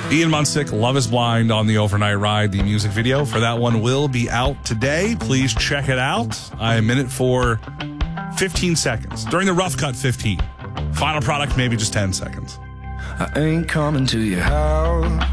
Ian Munsick, Love is Blind on the Overnight Ride. The music video for that one will be out today. Please check it out. I am in it for 15 seconds. During the rough cut, 15. Final product, maybe just 10 seconds. I ain't coming to your house.